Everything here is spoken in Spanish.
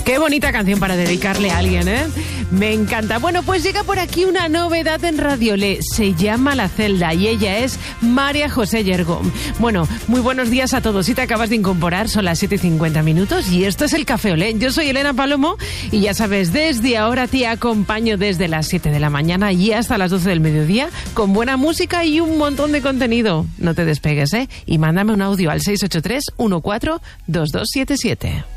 Qué bonita canción para dedicarle a alguien, ¿eh? Me encanta. Bueno, pues llega por aquí una novedad en Radio Le. Se llama La Celda y ella es María José Yergo. Bueno, muy buenos días a todos. Si te acabas de incorporar, son las 7:50 y esto es el Café Olé. Yo soy Elena Palomo y ya sabes, desde ahora te acompaño desde las 7 de la mañana y hasta las 12 del mediodía con buena música y un montón de contenido. No te despegues, ¿eh? Y mándame un audio al 683 14 2277.